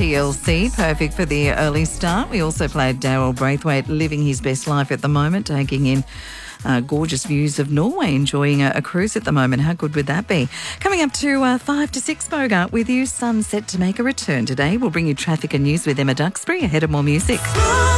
TLC, perfect for the early start. We also played Daryl Braithwaite living his best life at the moment, taking in gorgeous views of Norway, enjoying a cruise at the moment. How good would that be? Coming up to 5 to 6, Bogart, with you. Sun set to make a return today. We'll bring you traffic and news with Emma Duxbury ahead of more music.